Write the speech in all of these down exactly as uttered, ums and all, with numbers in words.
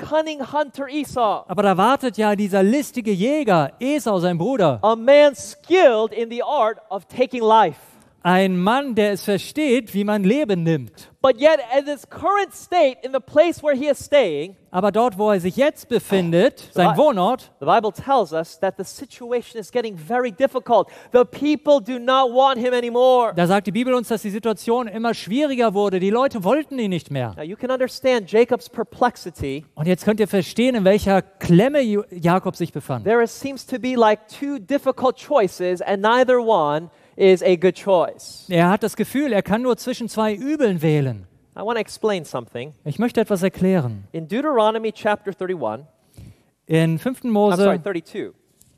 cunning hunter Esau, Aber da wartet ja dieser listige Jäger, Esau, sein Bruder. a man skilled in the art of taking life. Ein Mann, der es versteht, wie man Leben nimmt. But yet, at his current state, in the place where he is staying, Aber dort, wo er sich jetzt befindet, sein Wohnort, the Bible tells us that the situation is getting very difficult. The people do not want him anymore. da sagt die Bibel uns, dass die Situation immer schwieriger wurde. Die Leute wollten ihn nicht mehr. Now, you can understand Jacob's perplexity. Und jetzt könnt ihr verstehen, in welcher Klemme Ju- Jakob sich befand. There is, seems to be like two difficult choices, and neither one is a good choice. Er hat das Gefühl, er kann nur zwischen zwei Übeln wählen. I want to explain something. Ich möchte etwas erklären. In Deuteronomy chapter thirty-one, In fünften I'm sorry, Mose, thirty-two.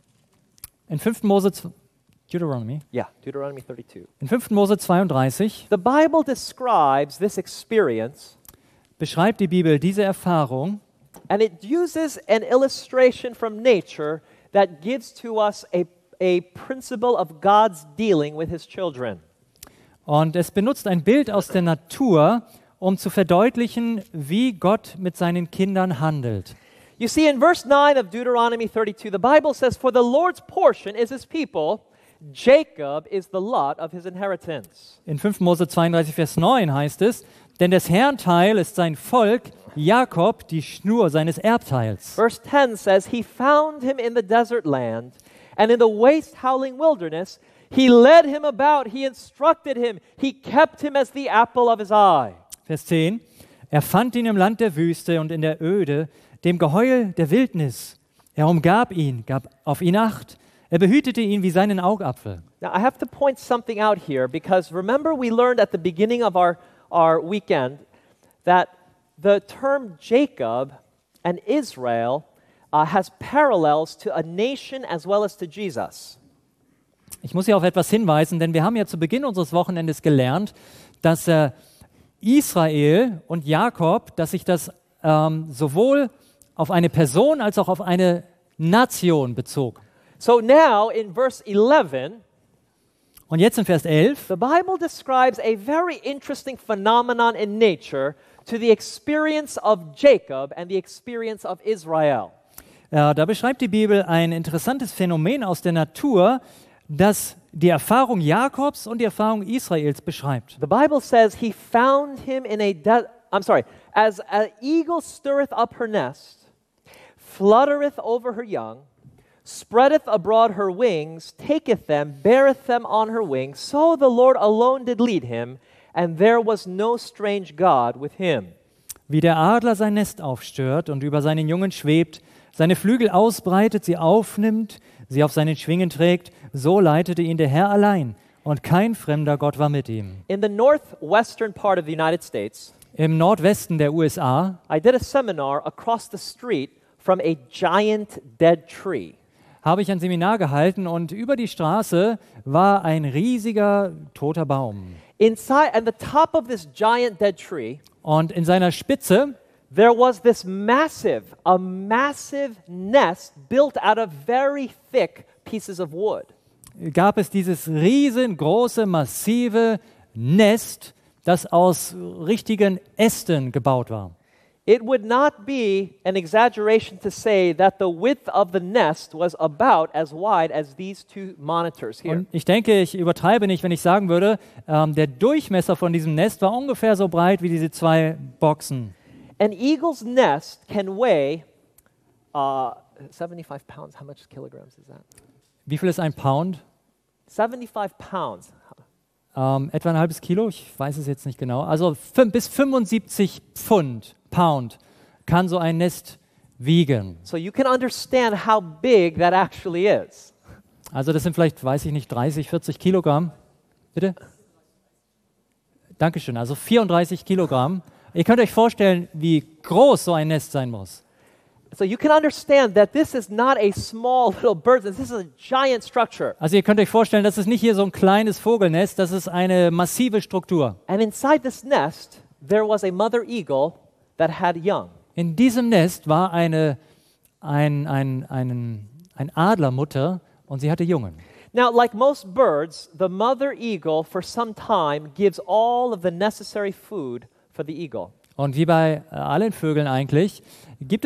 in fünften Mose, z- Deuteronomy, Yeah, Deuteronomy thirty-two. in fünften Mose zweiunddreißig The Bible describes this experience, beschreibt die Bibel diese Erfahrung and it uses an illustration from nature that gives to us a, a principle of God's dealing with his children. und es benutzt ein Bild aus der Natur, um zu verdeutlichen, wie Gott mit seinen Kindern handelt. You see, in verse nine of Deuteronomy thirty-two, the Bible says, "For the Lord's portion is his people, Jacob is the lot of his inheritance." In fünften Mose zweiunddreißig, Vers neun heißt es, denn des Herrn Teil ist sein Volk, Jakob die Schnur seines Erbteils. Verse ten says, "He found him in the desert land, and in the waste howling wilderness. He led him about, he instructed him, he kept him as the apple of his eye." Vers zehn, er fand ihn im Land der Wüste und in der Öde, dem Geheul der Wildnis. Er umgab ihn, gab auf ihn Acht. Er behütete ihn wie seinen Augapfel. Now, I have to point something out here because remember we learned at the beginning of our, our weekend that the term Jacob and Israel uh, has parallels to a nation as well as to Jesus. Ich muss hier auf etwas hinweisen, denn wir haben ja zu Beginn unseres Wochenendes gelernt, dass äh, Israel und Jakob, dass sich das ähm, sowohl auf eine Person als auch auf eine Nation bezog. So now in verse eleven, Und jetzt in Vers elf, the Bible describes a very interesting phenomenon in nature to the experience of Jacob and the experience of Israel. äh, da beschreibt die Bibel ein interessantes Phänomen aus der Natur, das die Erfahrung Jakobs und die Erfahrung Israels beschreibt. The Bible says he found him in a de- I'm sorry, as an eagle stirreth up her nest, fluttereth over her young, spreadeth abroad her wings, taketh them, beareth them on her wings, so the Lord alone did lead him, and there was no strange God with him. Wie der Adler sein Nest aufstört und über seinen Jungen schwebt, seine Flügel ausbreitet, sie aufnimmt, sie auf seinen Schwingen trägt, so leitete ihn der Herr allein, und kein fremder Gott war mit ihm. In the northwestern part of the United States, Im Nordwesten der U S A I did a seminar across the street from a giant dead tree. habe ich ein Seminar gehalten und über die Straße war ein riesiger toter Baum. Inside, at the top of this giant dead tree, Und in seiner Spitze there was this massive, a massive nest built out of very thick pieces of wood. gab es dieses riesengroße, massive Nest, das aus richtigen Ästen gebaut war. It would not be an exaggeration to say that the width of the nest was about as wide as these two monitors here. Und ich denke, ich übertreibe nicht, wenn ich sagen würde, ähm, der Durchmesser von diesem Nest war ungefähr so breit wie diese zwei Boxen. An eagle's nest can weigh uh, seventy-five pounds. How much kilograms is that? Wie viel ist ein Pound? seventy-five pounds. Ähm, etwa ein halbes Kilo, ich weiß es jetzt nicht genau. Also fün- bis fünfundsiebzig Pfund, Pound, kann so ein Nest wiegen. So you can understand how big that actually is. Also das sind vielleicht, weiß ich nicht, dreißig, vierzig Kilogramm. Bitte? Dankeschön, also vierunddreißig Kilogramm. Ihr könnt euch vorstellen, wie groß so ein Nest sein muss. So you can understand that this is not a small little bird. This is a giant structure. Also ihr könnt euch vorstellen, das ist nicht hier so ein kleines Vogelnest, das ist eine massive Struktur. And inside this nest, there was a mother eagle that had young. In diesem Nest war eine, ein, ein, ein, ein Adlermutter und sie hatte Jungen. Now, like most birds, the mother eagle for some time gives all of the necessary food for the eagle. Und wie bei äh, allen Vögeln eigentlich, gibt